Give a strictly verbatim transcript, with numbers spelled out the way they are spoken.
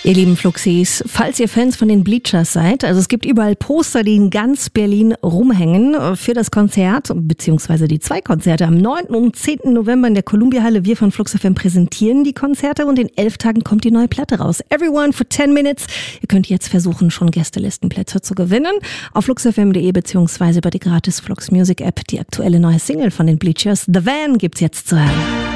Ihr lieben Fluxis, falls ihr Fans von den Bleachers seid, also es gibt überall Poster, die in ganz Berlin rumhängen für das Konzert, beziehungsweise die zwei Konzerte am neunten und zehnten November in der Columbia-Halle. Wir von Flux F M präsentieren die Konzerte und in elf Tagen kommt die neue Platte raus. Everyone for ten minutes. Ihr könnt jetzt versuchen, schon Gästelistenplätze zu gewinnen. Auf flux f m punkt de beziehungsweise über die gratis Flux Music App. Die aktuelle neue Single von den Bleachers, The Van, gibt's jetzt zu hören.